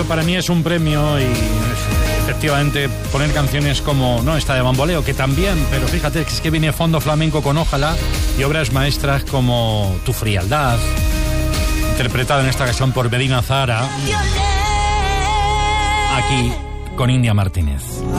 para mí es un premio y efectivamente poner canciones como esta de Bamboleo, que también, pero fíjate, es que viene Fondo Flamenco con Ojalá y obras maestras como Tu Frialdad, interpretado en esta ocasión por Medina Zahara, aquí con India Martínez.